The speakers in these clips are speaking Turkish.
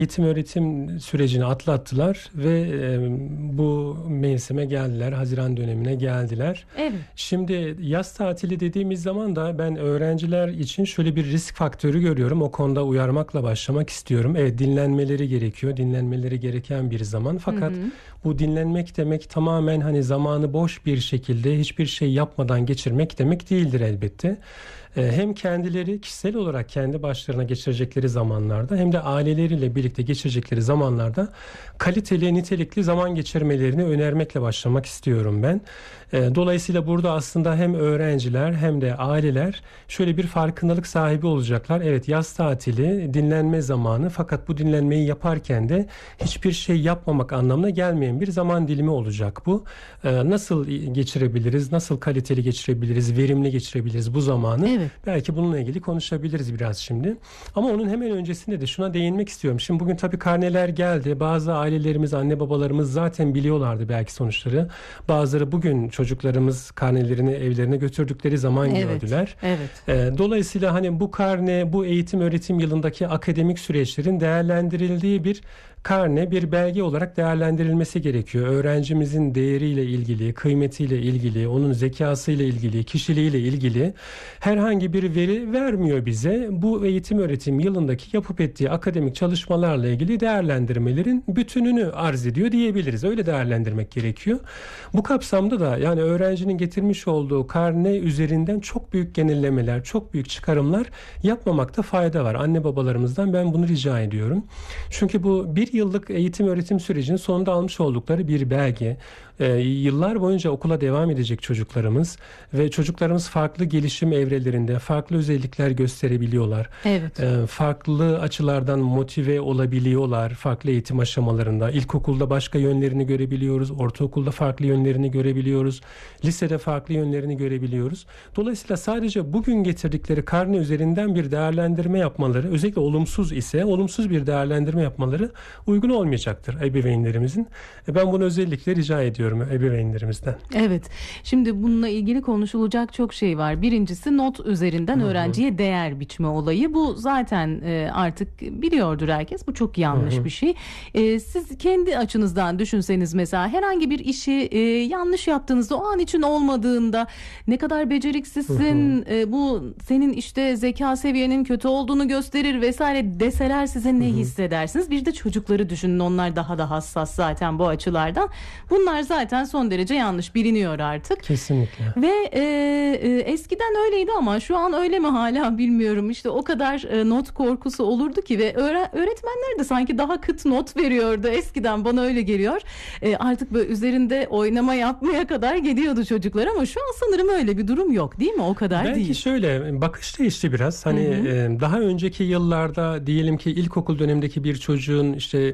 Eğitim öğretim sürecini atlattılar ve bu mevsime geldiler. Haziran dönemine geldiler. Evet. Şimdi yaz tatili dediğimiz zaman da ben öğrenciler için şöyle bir risk faktörü görüyorum. O konuda uyarmakla başlamak istiyorum. Evet, dinlenmeleri gerekiyor. Dinlenmeleri gereken bir zaman. Hı Fakat hı. bu dinlenmek demek tamamen hani zamanı boş bir şekilde hiçbir şey yapmadan geçirmek demek değildir elbette. Hem kendileri kişisel olarak kendi başlarına geçirecekleri zamanlarda hem de aileleriyle birlikte geçirecekleri zamanlarda kaliteli, nitelikli zaman geçirmelerini önermekle başlamak istiyorum ben. Dolayısıyla burada aslında hem öğrenciler hem de aileler şöyle bir farkındalık sahibi olacaklar. Evet, yaz tatili, dinlenme zamanı, fakat bu dinlenmeyi yaparken de hiçbir şey yapmamak anlamına gelmeyen bir zaman dilimi olacak bu. Nasıl geçirebiliriz, nasıl kaliteli geçirebiliriz, verimli geçirebiliriz bu zamanı? Evet. Belki bununla ilgili konuşabiliriz biraz şimdi. Ama onun hemen öncesinde de şuna değinmek istiyorum. Şimdi bugün tabii karneler geldi. Bazı ailelerimiz, anne babalarımız zaten biliyorlardı belki sonuçları. Bazıları bugün çocuklarımız karnelerini evlerine götürdükleri zaman Evet. gördüler. Evet. Dolayısıyla hani bu karne, bu eğitim öğretim yılındaki akademik süreçlerin değerlendirildiği bir karne, bir belge olarak değerlendirilmesi gerekiyor. Öğrencimizin değeriyle ilgili, kıymetiyle ilgili, onun zekasıyla ilgili, kişiliğiyle ilgili herhangi bir veri vermiyor bize. Bu eğitim öğretim yılındaki yapıp ettiği akademik çalışmalarla ilgili değerlendirmelerin bütününü arz ediyor diyebiliriz. Öyle değerlendirmek gerekiyor. Bu kapsamda da yani öğrencinin getirmiş olduğu karne üzerinden çok büyük genellemeler, çok büyük çıkarımlar yapmamakta fayda var. Anne babalarımızdan ben bunu rica ediyorum. Çünkü bu bir yıllık eğitim öğretim sürecinin sonunda almış oldukları bir belge. Yıllar boyunca okula devam edecek çocuklarımız ve çocuklarımız farklı gelişim evrelerinde farklı özellikler gösterebiliyorlar. Evet. Farklı açılardan motive olabiliyorlar farklı eğitim aşamalarında. İlkokulda başka yönlerini görebiliyoruz, ortaokulda farklı yönlerini görebiliyoruz, lisede farklı yönlerini görebiliyoruz. Dolayısıyla sadece bugün getirdikleri karne üzerinden bir değerlendirme yapmaları, özellikle olumsuz ise olumsuz bir değerlendirme yapmaları uygun olmayacaktır ebeveynlerimizin. Ben bunu özellikle rica ediyorum ebeveynlerimizden. Evet. Şimdi bununla ilgili konuşulacak çok şey var. Birincisi not üzerinden öğrenciye değer biçme olayı. Bu zaten artık biliyordur herkes. Bu çok yanlış bir şey. Siz kendi açınızdan düşünseniz mesela herhangi bir işi yanlış yaptığınızda, o an için olmadığında ne kadar beceriksizsin, bu senin işte zeka seviyenin kötü olduğunu gösterir vesaire deseler size ne hissedersiniz? Bir de çocukları düşünün. Onlar daha da hassas zaten bu açılardan. Bunlar zaten son derece yanlış, biliniyor artık. Kesinlikle. Ve eskiden öyleydi ama şu an öyle mi hala bilmiyorum. İşte o kadar not korkusu olurdu ki ve öğretmenler de sanki daha kıt not veriyordu eskiden, bana öyle geliyor. Artık böyle üzerinde oynama yapmaya kadar gidiyordu çocuklar ama şu an sanırım öyle bir durum yok, değil mi? O kadar Belki değil. Belki şöyle bakış değişti biraz. Hani daha önceki yıllarda diyelim ki ilkokul dönemindeki bir çocuğun işte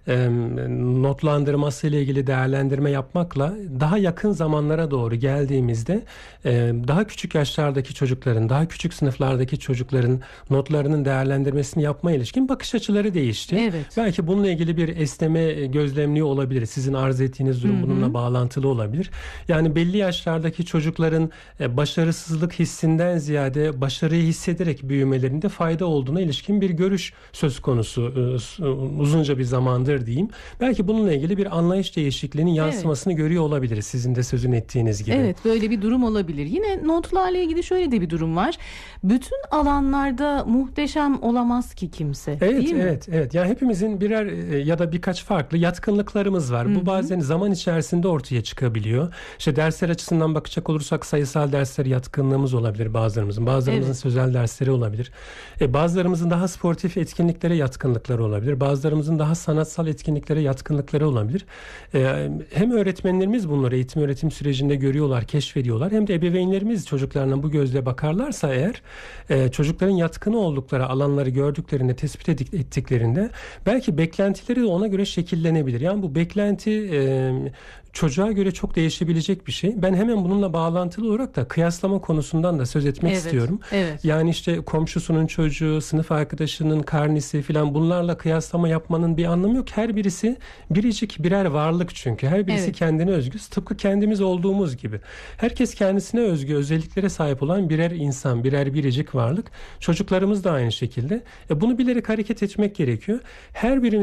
notlandırması ile ilgili değerlendirme yapmakla daha yakın zamanlara doğru geldiğimizde daha küçük yaşlardaki çocukların, daha küçük sınıflardaki çocukların notlarının değerlendirmesini yapmaya ilişkin bakış açıları değişti. Evet. Belki bununla ilgili bir esneme gözlemliyor olabilir. Sizin arz ettiğiniz durum bununla bağlantılı olabilir. Yani belli yaşlardaki çocukların başarısızlık hissinden ziyade başarıyı hissederek büyümelerinde fayda olduğuna ilişkin bir görüş söz konusu uzunca bir zamandır diyeyim. Belki bununla ilgili bir anlayış değişikliğinin yansımasını görüyor olabiliriz. Sizin de sözünü ettiğiniz gibi. Evet, böyle bir durum olabilir. Yine notlarla ilgili şöyle de bir durum var. Bütün alanlarda muhteşem olamaz ki kimse. Evet, değil mi? evet. Yani hepimizin birer ya da birkaç farklı yatkınlıklarımız var. Bu bazen zaman içerisinde ortaya çıkabiliyor. İşte dersler açısından bakacak olursak sayısal dersler yatkınlığımız olabilir bazılarımızın. Bazılarımızın sözel dersleri olabilir. Bazılarımızın daha sportif etkinliklere yatkınlıkları olabilir. Bazılarımızın daha sanatsal etkinliklere yatkınlıkları olabilir. Hem öğretmenlerimiz bunları eğitim öğretim sürecinde görüyorlar, keşfediyorlar. Hem de ebeveynlerimiz çocuklarına bu gözle bakarlarsa eğer çocukların yatkın oldukları alanları gördüklerinde, tespit ettiklerinde belki beklentileri de ona göre şekillenebilir. Yani bu beklenti çocuğa göre çok değişebilecek bir şey. Ben hemen bununla bağlantılı olarak da kıyaslama konusundan da söz etmek istiyorum. Evet. Yani işte komşusunun çocuğu, sınıf arkadaşının karnesi filan, bunlarla kıyaslama yapmanın bir anlamı yok. Her birisi biricik birer varlık çünkü. Her birisi kendine özgü. Tıpkı kendimiz olduğumuz gibi. Herkes kendisine özgü özelliklere sahip olan birer insan, birer biricik varlık. Çocuklarımız da aynı şekilde. Bunu bilerek hareket etmek gerekiyor. Her birimiz